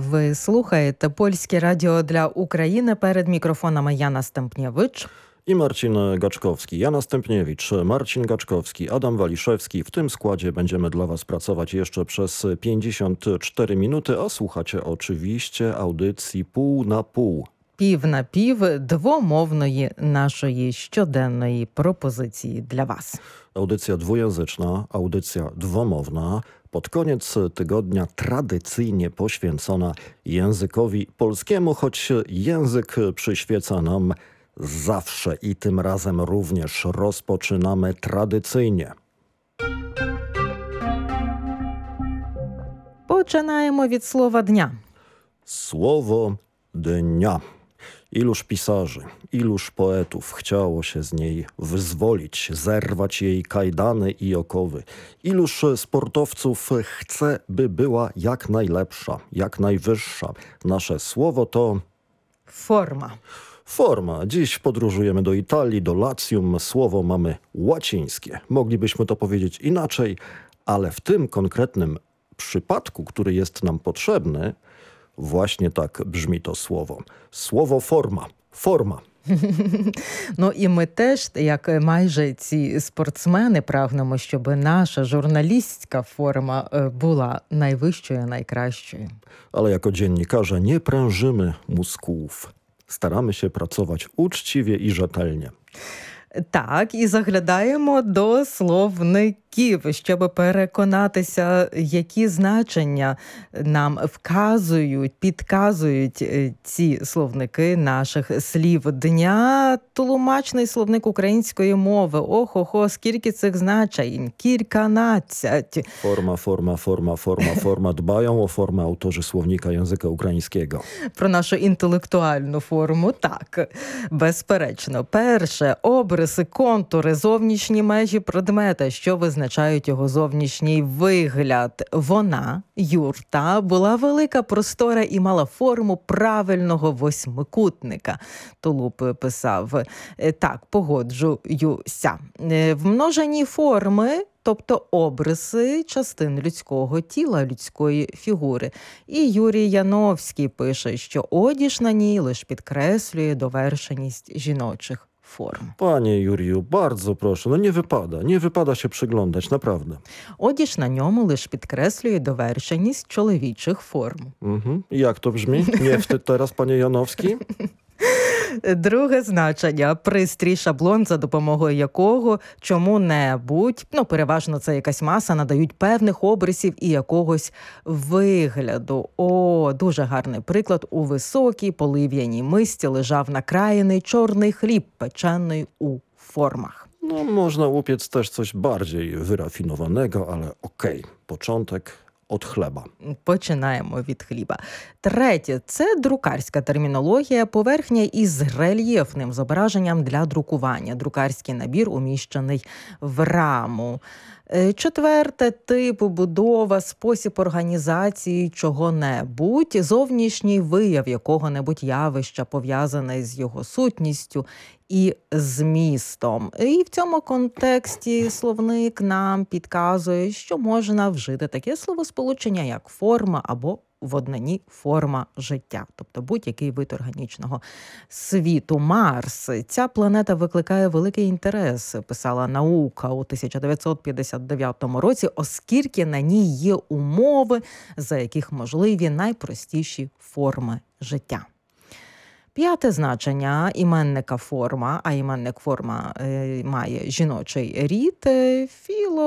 Ви слухаєте Польське радіо для України. Перед мікрофонами Jana Stępniewicz i Marcin Gaczkowski. Jana Stępniewicz, Marcin Gaczkowski, Adam Waliszewski. W tym składzie będziemy dla Was pracować jeszcze przez 54 minuty, a słuchacie oczywiście audycji Pół na Pół. Пів на пів двомовної нашої щоденної пропозиції для вас. Audycja dwujęzyczna, audycja dwomowna. Pod koniec tygodnia tradycyjnie poświęcona językowi polskiemu, choć język przyświeca nam zawsze i tym razem również rozpoczynamy tradycyjnie. Починаємо від слова дня. Słowo dnia. Iluż pisarzy, iluż poetów chciało się z niej wyzwolić, zerwać jej kajdany i okowy. Iluż sportowców chce, by była jak najlepsza, jak najwyższa. Nasze słowo to... Forma. Forma. Dziś podróżujemy do Italii, do Latium. Słowo mamy łacińskie. Moglibyśmy to powiedzieć inaczej, ale w tym konkretnym przypadku, który jest nam potrzebny, właśnie tak brzmi to słowo. Słowo forma. Forma. Ну і ми теж, як майже ці спортсмени, прагнемо, щоб наша журналістська форма була найвищою, найкращою. Ale jako dziennikarze nie prężymy mózgów. Staramy się pracować uczciwie i rzetelnie. Так, і заглядаємо до словників, щоб переконатися, які значення нам вказують, підказують ці словники наших слів. Дня тлумачний словник української мови. Охо-хо, скільки цих значень? Кільканадцять. Forma. Dbają o formę autorzy słownika języka ukraińskiego. Про нашу інтелектуальну форму, так, безперечно. Перше, обриси, контури, зовнішні межі предмета, що визначають його зовнішній вигляд. Вона, юрта, була велика, простора і мала форму правильного восьмикутника. Тулуб писав. Так, погоджуюся. В множині форми, тобто обриси частин людського тіла, людської фігури. І Юрій Яновський пише, що одіж на ній лише підкреслює довершеність жіночих форм. Panie Juriju, bardzo proszę, no nie wypada się przyglądać, naprawdę. Одіж на ньому лише підкреслює довершеність чоловічих форм. I jak to brzmi? Nie wstyd teraz, panie Janowski? Друге значення – пристрій, шаблон, за допомогою якого чому-небудь, переважно це якась маса, надають певних обрисів і якогось вигляду. Дуже гарний приклад. У високій полив'яній мисці лежав накраєний чорний хліб, печений у формах. No, można upiec też coś bardziej wyrafinowanego, ale okej. Początek od chleba. Починаємо від хліба. Третє – це друкарська термінологія, поверхня із рельєфним зображенням для друкування. Друкарський набір, уміщений в раму. Четверте – тип, будова, спосіб організації чого-небудь, зовнішній вияв якого-небудь явища, пов'язаний з його сутністю і змістом. І в цьому контексті словник нам підказує, що можна вжити таке словосполучення, як форма або в однині форма життя, тобто будь-який вид органічного світу. Марс. Ця планета викликає великий інтерес, писала наука у 1959 році, оскільки на ній є умови, за яких можливі найпростіші форми життя. П'яте значення – іменника форма, а іменник форма має жіночий рід.